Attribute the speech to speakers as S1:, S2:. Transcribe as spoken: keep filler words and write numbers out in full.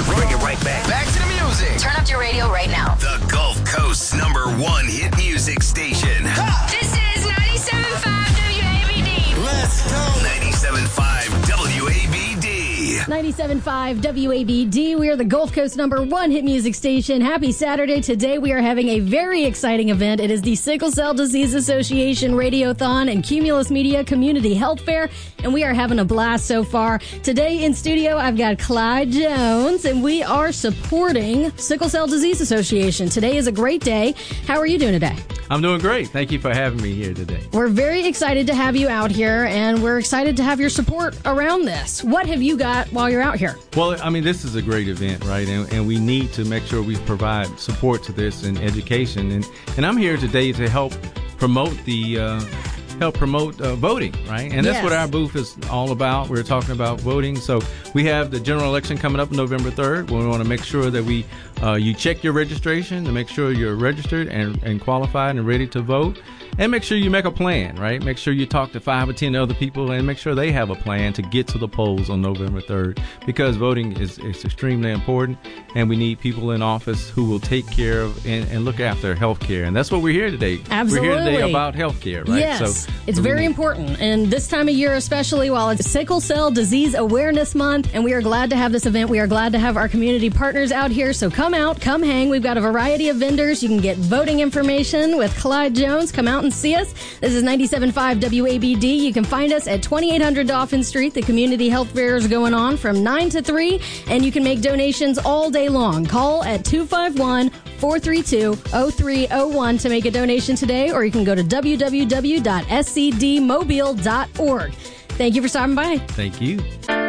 S1: Bring it right back. Back to the music.
S2: Turn up your radio right now.
S1: The Gulf Coast's number one hit music station.
S2: Ha! This is ninety-seven point five W A B D.
S1: Let's go. ninety-seven point five W A B D.
S3: ninety-seven point five W A B D. We are the Gulf Coast number one hit music station. Happy Saturday. Today we are having a very exciting event. It is the Sickle Cell Disease Association Radiothon and Cumulus Media Community Health Fair, and we are having a blast so far. Today in studio, I've got Clyde Jones, and we are supporting Sickle Cell Disease Association. Today is a great day. How are you doing today?
S4: I'm doing great. Thank you for having me here today.
S3: We're very excited to have you out here, and we're excited to have your support around this. What have you got while you're out here?
S4: Well, I mean, this is a great event, right? And, and we need to make sure we provide support to this and education. And, and I'm here today to help promote the uh, help promote uh, voting, right? And that's
S3: Yes.
S4: what our booth is all about. We're talking about voting. So we have the general election coming up November third. We want to make sure that we uh, you check your registration to make sure you're registered and, and qualified and ready to vote. And make sure you make a plan, right? Make sure you talk to five or ten other people and make sure they have a plan to get to the polls on November third, because voting is, is extremely important, and we need people in office who will take care of and, and look after health care. And that's what we're here today.
S3: Absolutely.
S4: We're here today about health care, right?
S3: Yes,
S4: so,
S3: it's
S4: so
S3: very
S4: need-
S3: important. And this time of year, especially while it's Sickle Cell Disease Awareness Month, and we are glad to have this event. We are glad to have our community partners out here. So come out, come hang. We've got a variety of vendors. You can get voting information with Clyde Jones. Come out and see us. This is ninety-seven point five W A B D. You can find us at twenty-eight hundred Dauphin Street. The community health fair is going on from nine to three, and you can make donations all day long. Call at two five one, four three two, zero three zero one to make a donation today, or you can go to w w w dot s c d mobile dot org. Thank you for stopping by.
S4: Thank you.